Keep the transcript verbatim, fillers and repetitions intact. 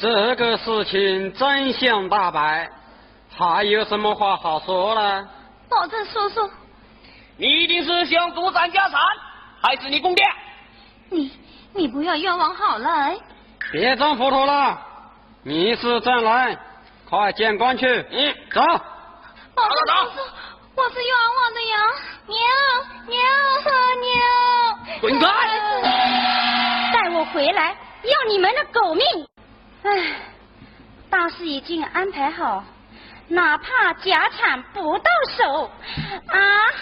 这个事情真相大白，还有什么话好说呢？ 保证叔叔， 你一定是想独占家产，还是你公爹？ 你你不要冤枉好了。 别装糊涂了，你是真来，快见官去。 嗯， 走。 保证叔叔，我是冤枉的呀！娘娘和娘， 滚开！ 带我回来，要你们的狗命！唉，大事已经安排好，哪怕家产不到手啊！